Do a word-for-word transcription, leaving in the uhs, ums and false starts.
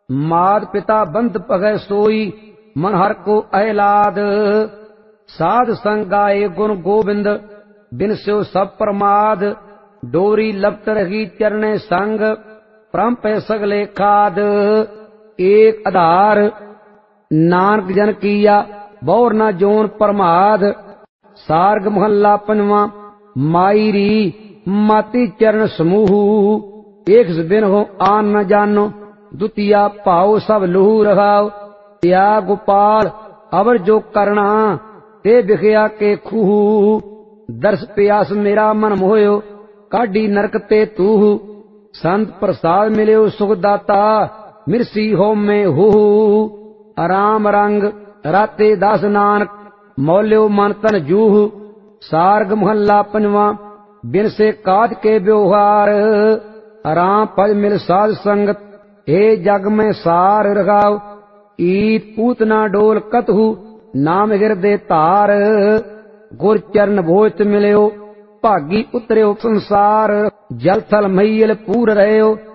मात पिता बंद पगै सोई मन हर को अहलाद। साध संग गाए गुण गोविंद बिन स्यो सब प्रमाद। डोरी लपट रही चरणे संग परम पे सगले खाद। एक आधार नानक जन किया बौर न जोन प्रमाद। सार्ग महला पंजवा माई री माती चरण समूह। एक बिन हो आन न जानो द्वितीया भाव सब लहू रहाव। त्या गोपाल अवर जो करना ते बिखया के खूह। दर्श प्यास मेरा मन मोयो काढ़ी नरक ते तूह। संत प्रसाद मिल्यो सुखदाता मिर्सी हो में हो। राम रंग राते दास नानक मौल्यो मन तन जूह। सार्ग महला पंजवा बिन से काज के व्यवहार। राम पद मिल साध संगत हे जग में सार रखाव। ईत पूतना डोल कतहु नाम हिरदे तार। गुर चरण भोज मिल्यो भागी उतरियो संसार। जल थल मैयल पूर रहो